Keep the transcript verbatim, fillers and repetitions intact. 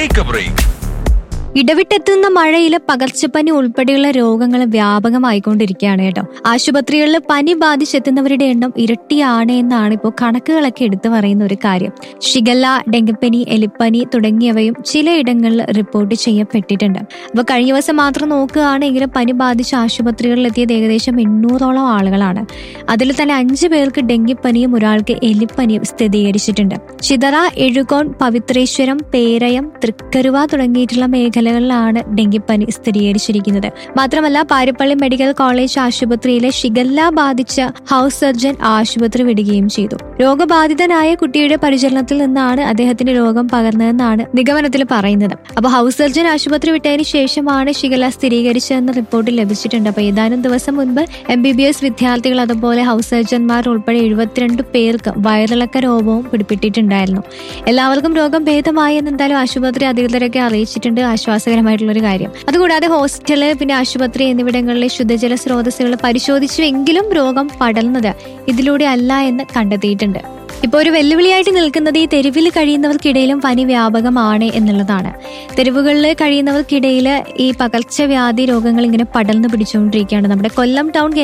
Take A break. ഇടവിട്ടെത്തുന്ന മഴയിൽ പകർച്ചപ്പനി ഉൾപ്പെടെയുള്ള രോഗങ്ങൾ വ്യാപകമായിക്കൊണ്ടിരിക്കുകയാണ് കേട്ടോ. ആശുപത്രികളിൽ പനി ബാധിച്ചെത്തുന്നവരുടെ എണ്ണം ഇരട്ടിയാണ് എന്നാണ് ഇപ്പോൾ കണക്കുകളൊക്കെ എടുത്തു പറയുന്ന ഒരു കാര്യം. ഷിഗല്ല, ഡെങ്കിപ്പനി, എലിപ്പനി തുടങ്ങിയവയും ചിലയിടങ്ങളിൽ റിപ്പോർട്ട് ചെയ്യപ്പെട്ടിട്ടുണ്ട്. അപ്പൊ കഴിഞ്ഞ ദിവസം മാത്രം നോക്കുകയാണെങ്കിൽ പനി ബാധിച്ച ആശുപത്രികളിൽ എത്തിയത് ഏകദേശം എണ്ണൂറോളം ആളുകളാണ്. അതിൽ തന്നെ അഞ്ചു പേർക്ക് ഡെങ്കിപ്പനിയും ഒരാൾക്ക് എലിപ്പനിയും സ്ഥിരീകരിച്ചിട്ടുണ്ട്. ചിതറ, എഴുകോൺ, പവിത്രേശ്വരം, പേരയം, തൃക്കരുവ തുടങ്ങിയിട്ടുള്ള മേഖല ാണ് ഡെങ്കിപ്പനി സ്ഥിരീകരിച്ചിരിക്കുന്നത്. മാത്രമല്ല പാരിപ്പള്ളി മെഡിക്കൽ കോളേജ് ആശുപത്രിയിലെ ഷിഗല്ല ബാധിച്ച ഹൗസ് സർജൻ ആശുപത്രി വിടുകയും ചെയ്തു. രോഗബാധിതനായ കുട്ടിയുടെ പരിചരണത്തിൽ നിന്നാണ് അദ്ദേഹത്തിന് രോഗം പകർന്നതെന്നാണ് നിഗമനത്തിൽ പറയുന്നത്. അപ്പൊ ഹൗസ് സർജൻ ആശുപത്രി വിട്ടതിന് ശേഷമാണ് ഷിഗല്ല സ്ഥിരീകരിച്ചതെന്ന് റിപ്പോർട്ട് ലഭിച്ചിട്ടുണ്ട്. അപ്പൊ ഏതാനും ദിവസം മുൻപ് എം ബി ബി എസ് വിദ്യാർത്ഥികൾ അതുപോലെ ഹൗസ് സർജന്മാർ ഉൾപ്പെടെ എഴുപത്തിരണ്ട് പേർക്ക് വയറിളക്ക രോഗവും പിടിപെട്ടിട്ടുണ്ടായിരുന്നു. എല്ലാവർക്കും രോഗം ഭേദമായി എന്ന് എന്തായാലും ആശുപത്രി അധികൃതരൊക്കെ അറിയിച്ചിട്ടുണ്ട്. ആശ്വാസകരമായിട്ടുള്ള ഒരു കാര്യം. അതുകൂടാതെ ഹോസ്റ്റല്, പിന്നെ ആശുപത്രി എന്നിവിടങ്ങളിലെ ശുദ്ധജല സ്രോതസ്സുകൾ പരിശോധിച്ചുവെങ്കിലും രോഗം പടർന്നത് ഇതിലൂടെ അല്ല എന്ന് കണ്ടെത്തിയിട്ടുണ്ട്. ഇപ്പോൾ ഒരു വെല്ലുവിളിയായിട്ട് നിൽക്കുന്നത് ഈ തെരുവിൽ കഴിയുന്നവർക്കിടയിലും പനി വ്യാപകമാണ് എന്നുള്ളതാണ്. തെരുവുകളിൽ കഴിയുന്നവർക്കിടയിൽ ഈ പകർച്ചവ്യാധി രോഗങ്ങൾ ഇങ്ങനെ പടർന്നു പിടിച്ചുകൊണ്ടിരിക്കുകയാണ്. നമ്മുടെ കൊല്ലം ടൗൺ